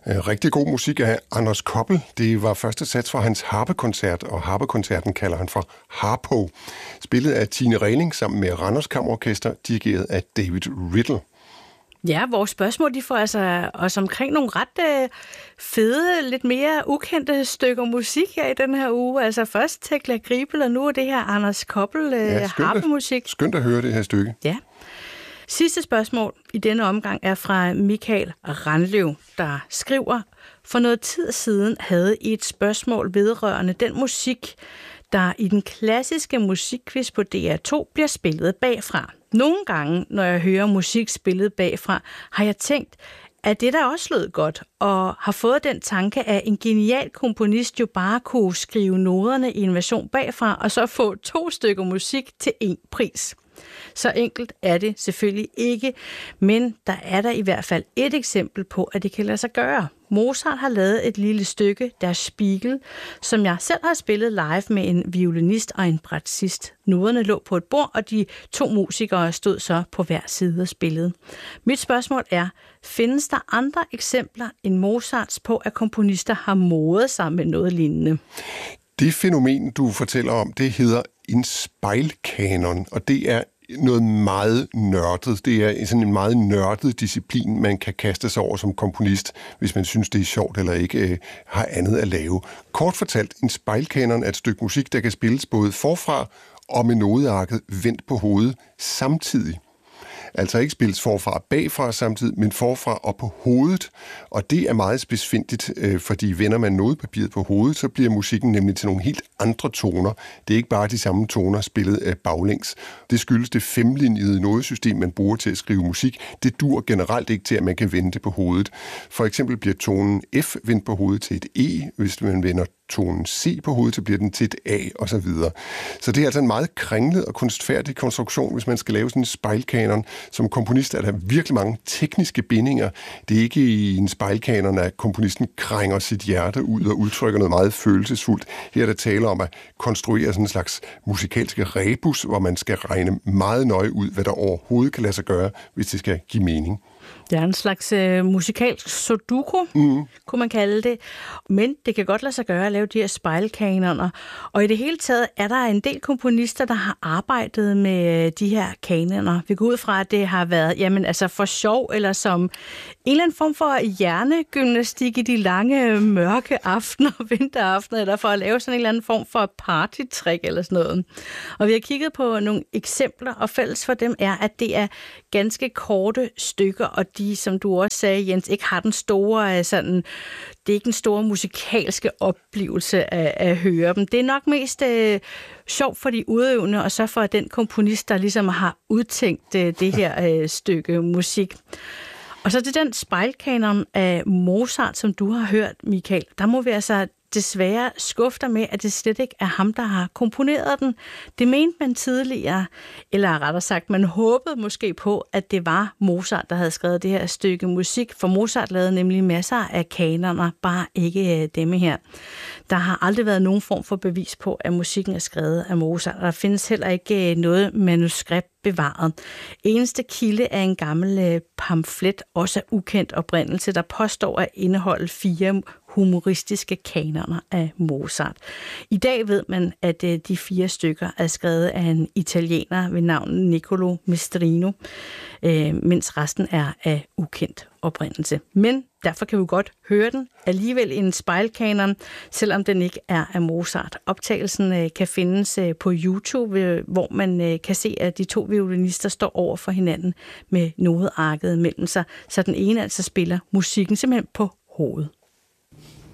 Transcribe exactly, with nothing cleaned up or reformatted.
Rigtig god musik af Anders Koppel. Det var første sats fra hans harpekoncert, og harpekoncerten kalder han for Harpo. Spillet af Tine Reiling sammen med Randers Kammerorkester, dirigeret af David Riddle. Ja, vores spørgsmål de får altså os omkring nogle ret øh, fede, lidt mere ukendte stykker musik her i den her uge. Altså først Tekla Gribel, og nu er det her Anders Koppel øh, ja, harpemusik. Skønt at høre det her stykke. Ja. Sidste spørgsmål i denne omgang er fra Michael Randløv, der skriver: For noget tid siden havde I et spørgsmål vedrørende den musik, der i den klassiske musikquiz på D R to bliver spillet bagfra. Nogle gange, når jeg hører musik spillet bagfra, har jeg tænkt, at det der også lød godt, og har fået den tanke, at en genial komponist jo bare kunne skrive noderne i en version bagfra, og så få to stykker musik til én pris. Så enkelt er det selvfølgelig ikke, men der er der i hvert fald et eksempel på, at det kan lade sig gøre. Mozart har lavet et lille stykke, Der Spiegel, som jeg selv har spillet live med en violinist og en bratschist. Noderne lå på et bord, og de to musikere stod så på hver side af spillet. Mit spørgsmål er, findes der andre eksempler end Mozarts på, at komponister har modet sig med noget lignende? Det fænomen, du fortæller om, det hedder en spejlkanon, og det er noget meget nørdet. Det er sådan en meget nørdet disciplin, man kan kaste sig over som komponist, hvis man synes, det er sjovt eller ikke øh, har andet at lave. Kort fortalt, en spejlkanon er et stykke musik, der kan spilles både forfra og med nodearket vendt på hovedet samtidig. Altså ikke spilles forfra og bagfra samtidig, men forfra og på hovedet. Og det er meget spidsfindigt, fordi vender man nodepapiret på hovedet, så bliver musikken nemlig til nogle helt andre toner. Det er ikke bare de samme toner spillet baglæns. Det skyldes det femlinjede nodesystem, man bruger til at skrive musik. Det dur generelt ikke til, at man kan vende det på hovedet. For eksempel bliver tonen F vendt på hovedet til et E, hvis man vender tonen C på hovedet, så bliver den til et A, og så videre. Så det er altså en meget kringlet og kunstfærdig konstruktion, hvis man skal lave sådan en spejlkanon. Som komponist er der virkelig mange tekniske bindinger. Det er ikke i en spejlkanon, at komponisten krænger sit hjerte ud og udtrykker noget meget følelsesfuldt. Her er der tale om at konstruere sådan en slags musikalske rebus, hvor man skal regne meget nøje ud, hvad der overhovedet kan lade sig gøre, hvis det skal give mening. Det er en slags øh, musikalsk sudoku, mm. kunne man kalde det. Men det kan godt lade sig gøre at lave de her spejlkanoner. Og i det hele taget er der en del komponister, der har arbejdet med de her kanoner. Vi går ud fra, at det har været jamen, altså for sjov, eller som en eller anden form for hjernegymnastik i de lange, mørke aftener, vinteraftener, eller for at lave sådan en eller anden form for partytrick eller sådan noget. Og vi har kigget på nogle eksempler, og fælles for dem er, at det er ganske korte stykker, og de, som du også sagde, Jens, ikke har den store, sådan, det er ikke en store musikalske oplevelse at, at høre dem. Det er nok mest øh, sjovt for de udøvende, og så for den komponist, der ligesom har udtænkt øh, det her øh, stykke musik. Og så til den spejlkanon af Mozart, som du har hørt, Michael, der må vi altså desværre skuffer med, at det slet ikke er ham, der har komponeret den. Det mente man tidligere, eller rettere sagt, man håbede måske på, at det var Mozart, der havde skrevet det her stykke musik, for Mozart lavede nemlig masser af kanoner, bare ikke demme her. Der har aldrig været nogen form for bevis på, at musikken er skrevet af Mozart, og der findes heller ikke noget manuskript bevaret. Eneste kilde er en gammel pamflet, også af ukendt oprindelse, der påstår at indeholde fire humoristiske kanoner af Mozart. I dag ved man, at de fire stykker er skrevet af en italiener ved navn Niccolo Mestrino, mens resten er af ukendt oprindelse. Men derfor kan vi godt høre den alligevel en spejlkanon, selvom den ikke er af Mozart. Optagelsen kan findes på YouTube, hvor man kan se, at de to violinister står over for hinanden med nodearket mellem sig, så den ene altså spiller musikken simpelthen på hovedet.